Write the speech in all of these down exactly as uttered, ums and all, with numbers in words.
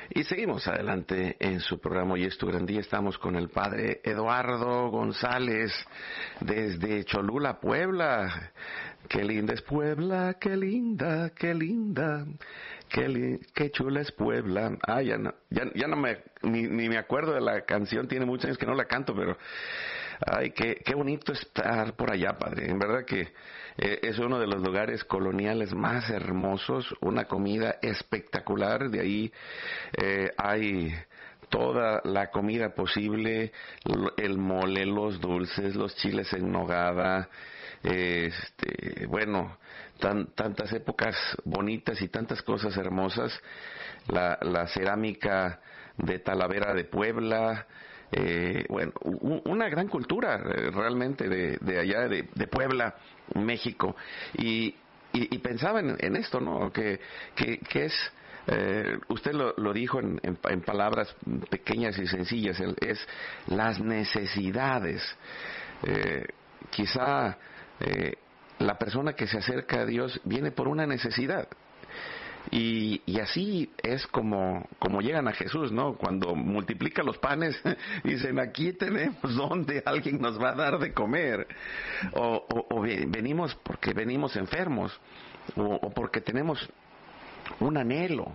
Y seguimos adelante en su programa Hoy es tu gran día. Estamos con el padre Eduardo González desde Cholula, Puebla. Qué linda es Puebla, qué linda, qué linda, qué, li qué chula es Puebla. Ah, ya no, ya, ya no me, ni, ni me acuerdo de la canción, tiene muchos años que no la canto, pero ay, qué, qué bonito estar por allá, padre. En verdad que eh, es uno de los lugares coloniales más hermosos, una comida espectacular. De ahí eh, hay toda la comida posible, el mole, los dulces, los chiles en nogada, este, bueno, tan, tantas épocas bonitas y tantas cosas hermosas. La, la cerámica de Talavera de Puebla. Eh, bueno, una gran cultura eh, realmente de, de allá de, de Puebla, México, y, y, y pensaba en, en esto, ¿no? Que, que, que es, eh, usted lo, lo dijo en, en, en palabras pequeñas y sencillas, el, es las necesidades. Eh, quizá eh, la persona que se acerca a Dios viene por una necesidad. Y, y así es como, como llegan a Jesús, ¿no? Cuando multiplica los panes, dicen, aquí tenemos donde alguien nos va a dar de comer. O, o, o venimos porque venimos enfermos, o, o porque tenemos un anhelo.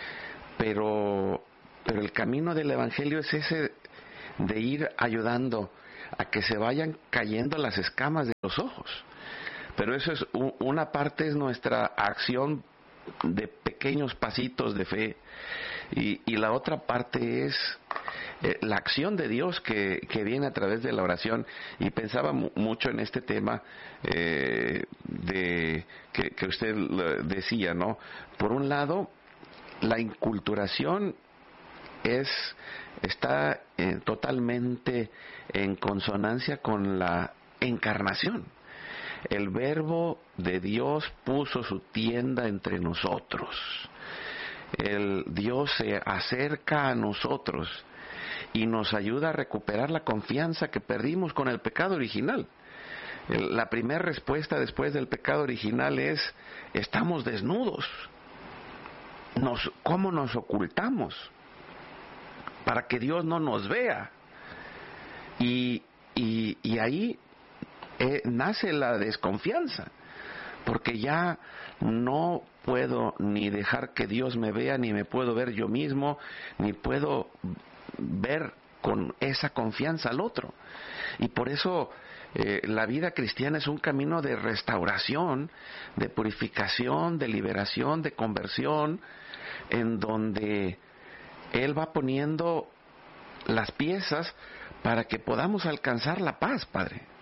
Pero, pero el camino del Evangelio es ese de ir ayudando a que se vayan cayendo las escamas de los ojos. Pero eso es, una parte es nuestra acción de pequeños pasitos de fe, y, y la otra parte es eh, la acción de Dios que, que viene a través de la oración. Y pensaba mu mucho en este tema eh, de que, que usted decía, ¿no? Por un lado, la inculturación es está eh, totalmente en consonancia con la encarnación. El Verbo de Dios puso su tienda entre nosotros. El Dios se acerca a nosotros y nos ayuda a recuperar la confianza que perdimos con el pecado original. El, la primera respuesta después del pecado original es: estamos desnudos. Nos, ¿Cómo nos ocultamos? Para que Dios no nos vea. Y, y, y ahí Eh, nace la desconfianza, porque ya no puedo ni dejar que Dios me vea, ni me puedo ver yo mismo, ni puedo ver con esa confianza al otro. Y por eso eh, la vida cristiana es un camino de restauración, de purificación, de liberación, de conversión, en donde Él va poniendo las piezas para que podamos alcanzar la paz, Padre.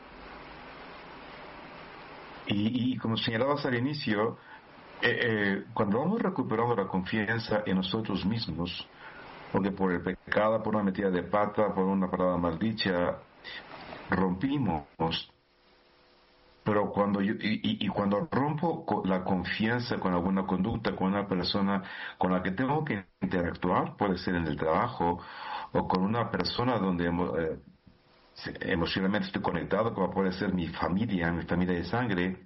Y, y como señalabas al inicio, eh, eh, cuando vamos recuperando la confianza en nosotros mismos, porque por el pecado, por una metida de pata, por una palabra maldicha, rompimos, pero cuando yo, y, y, y cuando rompo la confianza con alguna conducta, con una persona con la que tengo que interactuar, puede ser en el trabajo, o con una persona donde eh, emocionalmente estoy conectado, como puede ser mi familia, mi familia de sangre,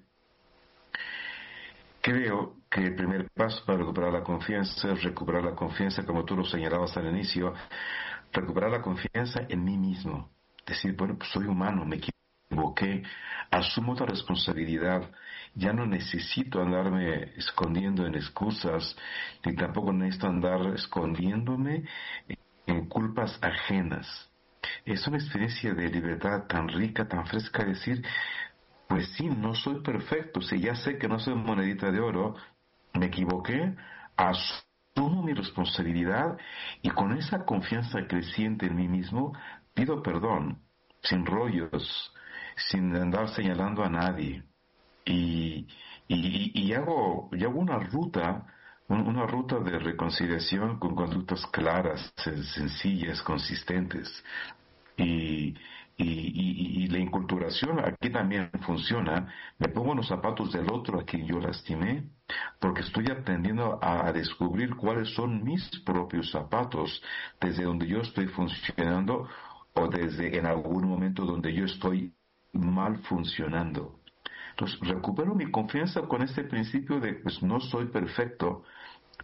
creo que el primer paso para recuperar la confianza es recuperar la confianza, como tú lo señalabas al inicio, recuperar la confianza en mí mismo. Decir, bueno, pues soy humano, me equivoqué, asumo la responsabilidad, ya no necesito andarme escondiendo en excusas, ni tampoco necesito andar escondiéndome en culpas ajenas. Es una experiencia de libertad tan rica, tan fresca, decir, pues sí, no soy perfecto, si ya sé que no soy monedita de oro, me equivoqué, asumo mi responsabilidad y con esa confianza creciente en mí mismo, pido perdón, sin rollos, sin andar señalando a nadie. Y, y, y hago, y hago una ruta, una ruta de reconciliación con conductas claras, sencillas, consistentes. Y, y, y, y la inculturación aquí también funciona. Me pongo en los zapatos del otro a quien yo lastimé, porque estoy aprendiendo a, a descubrir cuáles son mis propios zapatos, desde donde yo estoy funcionando o desde en algún momento donde yo estoy mal funcionando. Entonces recupero mi confianza con este principio de pues no soy perfecto,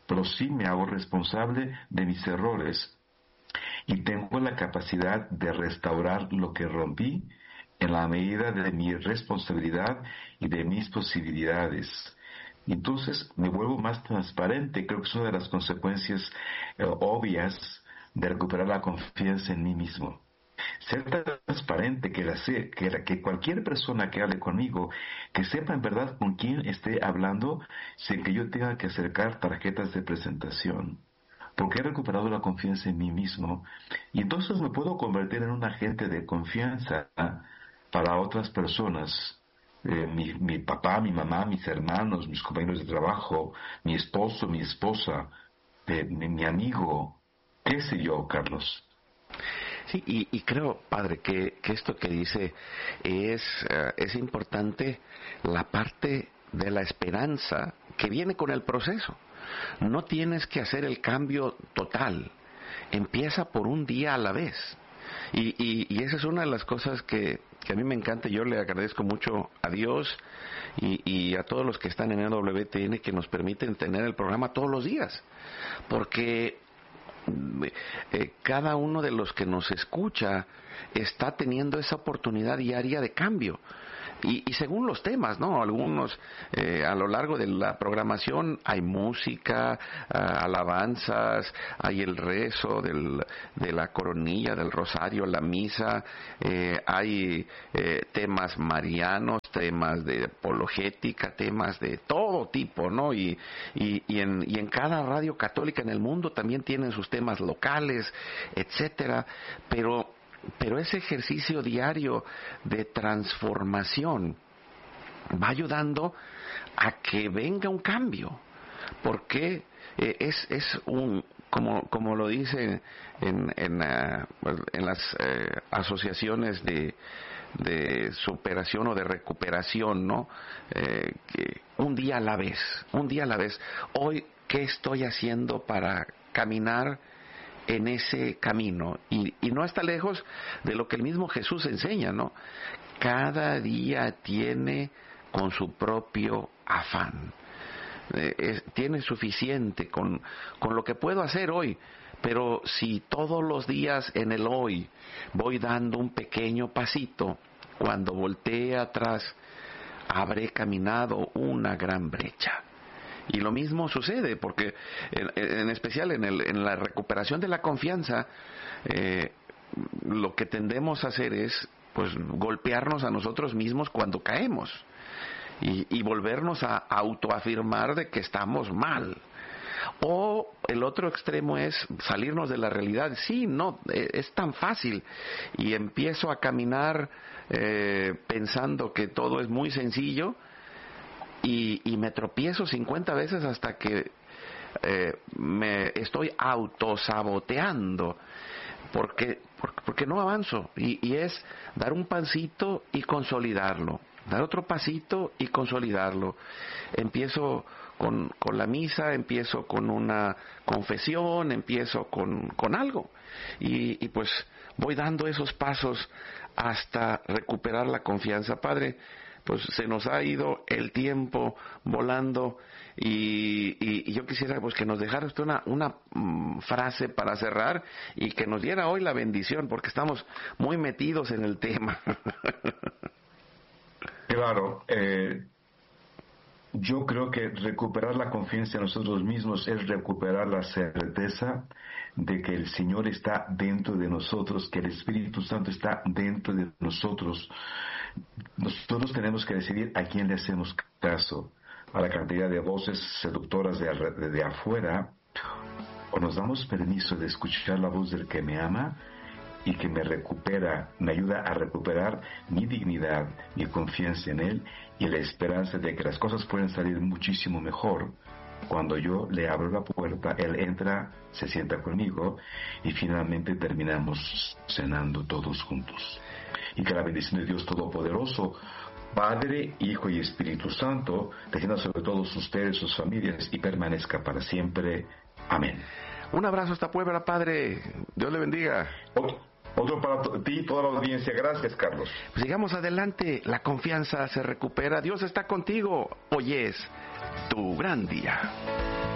pero sí me hago responsable de mis errores y tengo la capacidad de restaurar lo que rompí en la medida de mi responsabilidad y de mis posibilidades. Entonces me vuelvo más transparente. Creo que es una de las consecuencias eh, obvias de recuperar la confianza en mí mismo. Ser transparente, que, la, que, la, que cualquier persona que hable conmigo, que sepa en verdad con quién esté hablando, sin que yo tenga que acercar tarjetas de presentación. Porque he recuperado la confianza en mí mismo, y entonces me puedo convertir en un agente de confianza para otras personas. Eh, mi, mi papá, mi mamá, mis hermanos, mis compañeros de trabajo, mi esposo, mi esposa, eh, mi, mi amigo, qué sé yo, Carlos. Sí, y, y creo, padre, que, que esto que dice es, uh, es importante, la parte de la esperanza que viene con el proceso. No tienes que hacer el cambio total, empieza por un día a la vez. Y, y, y esa es una de las cosas que, que a mí me encanta. Yo le agradezco mucho a Dios y, y a todos los que están en el W T N que nos permiten tener el programa todos los días, porque eh, cada uno de los que nos escucha está teniendo esa oportunidad diaria de cambio. Y, y según los temas, ¿no? Algunos, eh, a lo largo de la programación hay música, uh, alabanzas, hay el rezo del, de la coronilla, del rosario, la misa, eh, hay eh, temas marianos, temas de apologética, temas de todo tipo, ¿no? Y, y, y, en, y en cada radio católica en el mundo también tienen sus temas locales, etcétera, pero... Pero ese ejercicio diario de transformación va ayudando a que venga un cambio, porque eh, es, es un, como, como lo dicen en, en, uh, en las eh, asociaciones de, de superación o de recuperación, ¿no? Eh, que un día a la vez, un día a la vez. Hoy, ¿qué estoy haciendo para caminar en ese camino? Y, y no está lejos de lo que el mismo Jesús enseña, ¿no? Cada día tiene con su propio afán. Eh, es, tiene suficiente con, con lo que puedo hacer hoy, pero si todos los días en el hoy voy dando un pequeño pasito, cuando voltee atrás habré caminado una gran brecha. Y lo mismo sucede, porque en, en especial en, el, en la recuperación de la confianza, eh, lo que tendemos a hacer es pues golpearnos a nosotros mismos cuando caemos y, y volvernos a autoafirmar de que estamos mal. O el otro extremo es salirnos de la realidad. Sí, no, es tan fácil. Y empiezo a caminar eh, pensando que todo es muy sencillo. Y, y me tropiezo cincuenta veces hasta que eh, me estoy autosaboteando porque, porque, porque no avanzo. Y, y es dar un pasito y consolidarlo, dar otro pasito y consolidarlo. Empiezo con, con la misa, empiezo con una confesión, empiezo con, con algo. Y, y pues voy dando esos pasos hasta recuperar la confianza. Padre, pues se nos ha ido el tiempo volando y, y, y yo quisiera pues que nos dejara usted una, una um, frase para cerrar y que nos diera hoy la bendición, porque estamos muy metidos en el tema. Claro, eh, yo creo que recuperar la confianza en nosotros mismos es recuperar la certeza de que el Señor está dentro de nosotros, que el Espíritu Santo está dentro de nosotros. Nosotros tenemos que decidir a quién le hacemos caso, a la cantidad de voces seductoras de, de, de afuera, o nos damos permiso de escuchar la voz del que me ama y que me recupera, me ayuda a recuperar mi dignidad, mi confianza en Él y la esperanza de que las cosas pueden salir muchísimo mejor. Cuando yo le abro la puerta, Él entra, se sienta conmigo y finalmente terminamos cenando todos juntos. Y que la bendición de Dios Todopoderoso, Padre, Hijo y Espíritu Santo, descienda sobre todos ustedes, sus familias, y permanezca para siempre. Amén. Un abrazo hasta Puebla, Padre. Dios le bendiga. Otro, otro para ti y toda la audiencia. Gracias, Carlos. Pues sigamos adelante. La confianza se recupera. Dios está contigo. Hoy es tu gran día.